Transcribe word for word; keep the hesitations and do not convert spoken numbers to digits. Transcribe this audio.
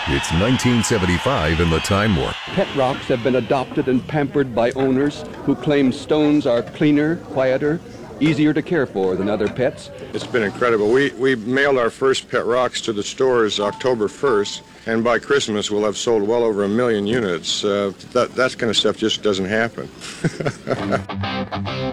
It's nineteen seventy-five in the Time Warp. Pet rocks have been adopted and pampered by owners who claim stones are cleaner, quieter, easier to care for than other pets. It's been incredible. We, we mailed our first pet rocks to the stores October first, and by Christmas we'll have sold well over a million units. Uh, that, that kind of stuff just doesn't happen.